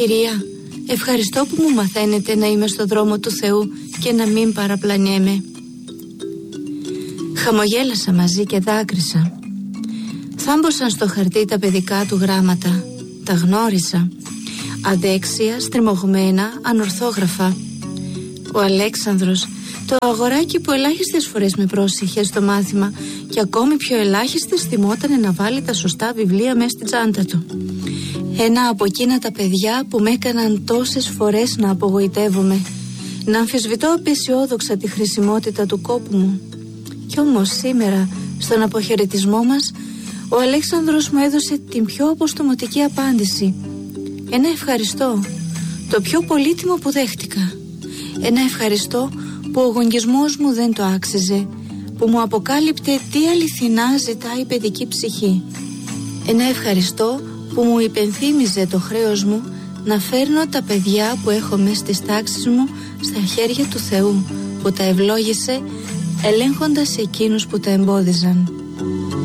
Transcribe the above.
Κυρία, ευχαριστώ που μου μαθαίνετε να είμαι στο δρόμο του Θεού και να μην παραπλανιέμαι. Χαμογέλασα μαζί και δάκρυσα. Θάμπωσαν στο χαρτί τα παιδικά του γράμματα. Τα γνώρισα. Αδέξια, στριμωγμένα, ανορθόγραφα. Ο Αλέξανδρος, το αγοράκι που ελάχιστες φορές με πρόσεχε στο μάθημα και ακόμη πιο ελάχιστες θυμότανε να βάλει τα σωστά βιβλία μέσα στην τσάντα του. Ένα από εκείνα τα παιδιά που με έκαναν τόσες φορές να απογοητεύομαι, να αμφισβητώ απεσιόδοξα τη χρησιμότητα του κόπου μου. Κι όμως σήμερα, στον αποχαιρετισμό μας, ο Αλέξανδρος μου έδωσε την πιο αποστομωτική απάντηση. Ένα ευχαριστώ, το πιο πολύτιμο που δέχτηκα. Ένα ευχαριστώ που ο γονγισμός μου δεν το άξιζε, που μου αποκάλυπτε τι αληθινά ζητάει η παιδική ψυχή. Ένα ευχαριστώ που μου υπενθύμιζε το χρέος μου να φέρνω τα παιδιά που έχω μέσα στις τάξεις μου στα χέρια του Θεού, που τα ευλόγησε ελέγχοντας εκείνους που τα εμπόδιζαν.